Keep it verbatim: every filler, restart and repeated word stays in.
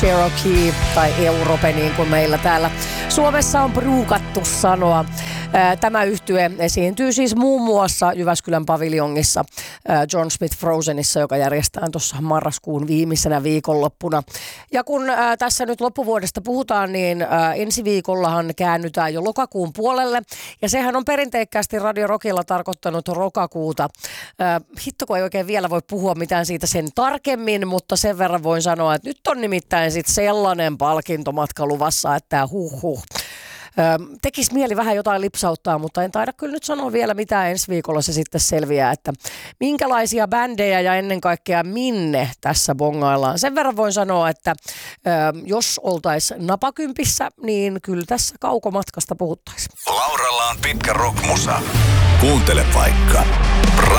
Cherokee tai Europe, niin kuin meillä täällä Suomessa on pruukattu sanoa. Tämä yhtye esiintyy siis muun muassa Jyväskylän paviljongissa John Smith Frozenissa, joka järjestetään tuossa marraskuun viimeisenä viikonloppuna. Ja kun tässä nyt loppuvuodesta puhutaan, niin ensi viikollahan käännytään jo lokakuun puolelle. Ja sehän on perinteikkäästi Radio Rockilla tarkoittanut rokakuuta. Hitto, kun ei oikein vielä voi puhua mitään siitä sen tarkemmin, mutta sen verran voin sanoa, että nyt on nimittäin sitten sellainen palkintomatka luvassa, että huh huh. Tekisi mieli vähän jotain lipsauttaa, mutta en taida kyllä nyt sanoa vielä mitään. Ensi viikolla se sitten selviää, että minkälaisia bändejä ja ennen kaikkea minne tässä bongaillaan. Sen verran voin sanoa, että jos oltaisiin napakympissä, niin kyllä tässä kaukomatkasta puhuttaisiin. Lauralla on pitkä rockmusa. Kuuntele vaikka